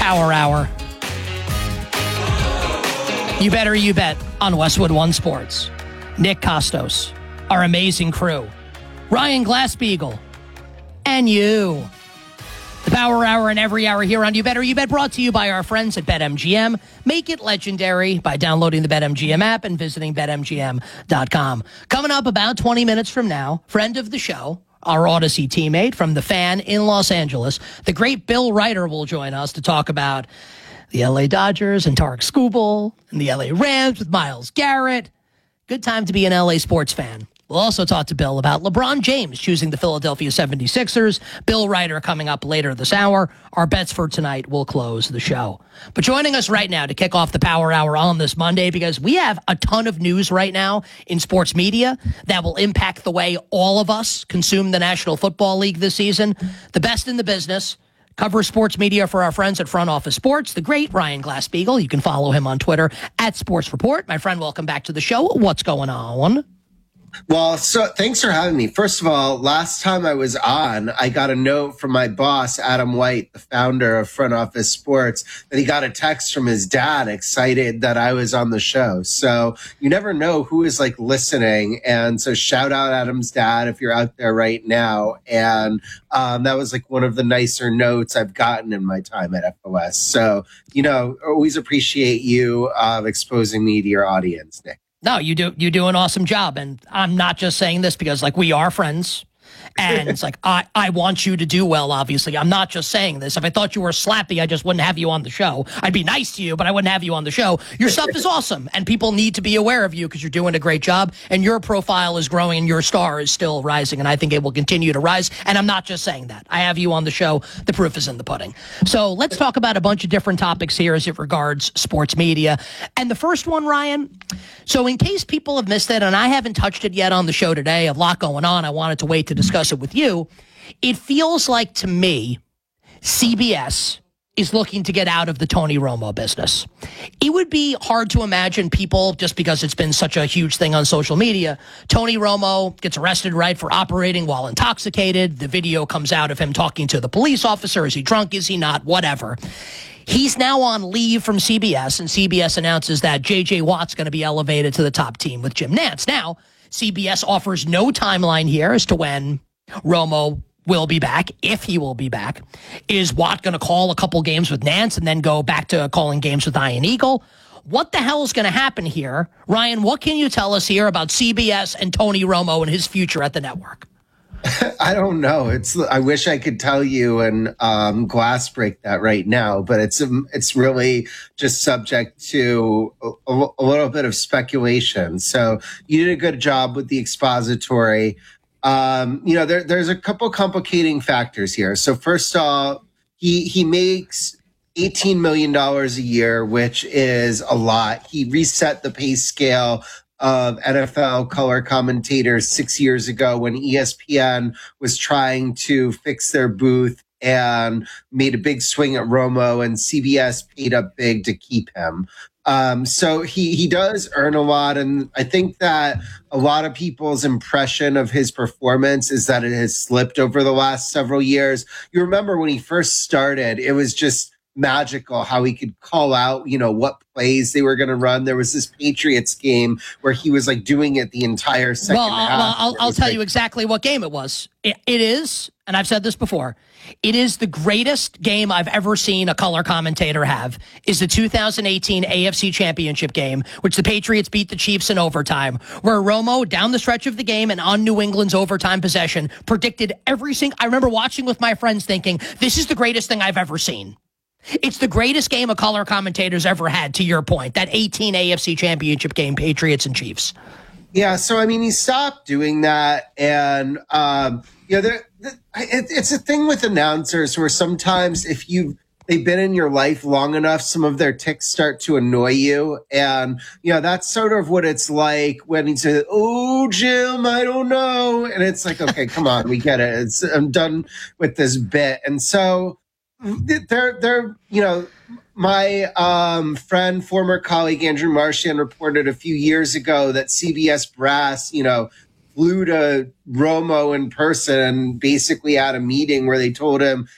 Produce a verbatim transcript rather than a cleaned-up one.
Power Hour. You better, you bet on Westwood One Sports. Nick Costos, our amazing crew, Ryan Glassbeagle, and you. The Power Hour and every hour here on You Better, You Bet, brought to you by our friends at BetMGM. Make it legendary by downloading the BetMGM app and visiting Bet M G M dot com. Coming up about twenty minutes from now, friend of the show, our Odyssey teammate from The Fan in Los Angeles, the great Bill Ryder will join us to talk about the L A Dodgers and Tarek Skubal and the L A Rams with Myles Garrett. Good time to be an L A sports fan. We'll also talk to Bill about LeBron James choosing the Philadelphia seventy-sixers. Bill Ryder coming up later this hour. Our bets for tonight will close the show. But joining us right now to kick off the Power Hour on this Monday, because we have a ton of news right now in sports media that will impact the way all of us consume the National Football League this season. The best in the business. Cover sports media for our friends at Front Office Sports, the great Ryan Glassbeagle. You can follow him on Twitter at Sports Report. My friend, welcome back to the show. What's going on? Well, so thanks for having me. First of all, last time I was on, I got a note from my boss, Adam White, the founder of Front Office Sports, that he got a text from his dad excited that I was on the show. So you never know who is like listening. And so shout out Adam's dad if you're out there right now. And um, that was like one of the nicer notes I've gotten in my time at F O S. So, you know, always appreciate you uh, exposing me to your audience, Nick. No, you do you do an awesome job. And I'm not just saying this because, like, we are friends. And it's like, I, I want you to do well, obviously. I'm not just saying this. If I thought you were slappy, I just wouldn't have you on the show. I'd be nice to you, but I wouldn't have you on the show. Your stuff is awesome, and people need to be aware of you because you're doing a great job, and your profile is growing, and your star is still rising, and I think it will continue to rise. And I'm not just saying that. I have you on the show. The proof is in the pudding. So let's talk about a bunch of different topics here as it regards sports media. And the first one, Ryan, so in case people have missed it, and I haven't touched it yet on the show today, a lot going on. I wanted to wait to discuss it with you. It feels like, to me, C B S is looking to get out of the Tony Romo business. It would be hard to imagine people, just because it's been such a huge thing on social media. Tony Romo gets arrested, right, for operating while intoxicated. The video comes out of him talking to the police officer. Is he drunk? Is he not? Whatever. He's now on leave from C B S, and C B S announces that J J Watt's going to be elevated to the top team with Jim Nantz. Now, C B S offers no timeline here as to when Romo will be back, if he will be back. Is Watt going to call a couple games with Nance and then go back to calling games with Ian Eagle? What the hell is going to happen here? Ryan, what can you tell us here about C B S and Tony Romo and his future at the network? I don't know. It's. I wish I could tell you and um, glass break that right now, but it's um, it's really just subject to a, a little bit of speculation. So you did a good job with the expository. Um, you know, there, there's a couple complicating factors here. So first off, he he makes eighteen million dollars a year, which is a lot. He reset the pay scale of N F L color commentators six years ago when E S P N was trying to fix their booth and made a big swing at Romo, and C B S paid up big to keep him. Um, so he, he does earn a lot. And I think that a lot of people's impression of his performance is that it has slipped over the last several years. You remember when he first started, it was just magical how he could call out, you know, what plays they were going to run. There was this Patriots game where he was like doing it the entire second well, half. Well, I'll, I'll tell like, you exactly what game it was. It, it is, and I've said this before, it is the greatest game I've ever seen a color commentator have, is the two thousand eighteen A F C Championship game, which the Patriots beat the Chiefs in overtime, where Romo, down the stretch of the game and on New England's overtime possession, predicted every single... I remember watching with my friends thinking, this is the greatest thing I've ever seen. It's the greatest game a color commentator's ever had, to your point, that eighteen A F C Championship game, Patriots and Chiefs. Yeah, so, I mean, he stopped doing that, and, um, you know, there, it, it's a thing with announcers where sometimes if you they've been in your life long enough, some of their tics start to annoy you. And, you know, that's sort of what it's like when he says, oh, Jim, I don't know. And it's like, okay, come on, we get it. It's, I'm done with this bit. And so they're, they're, you know, my um, friend, former colleague Andrew Marchand reported a few years ago that C B S brass, you know, flew to Romo in person and basically had a meeting where they told him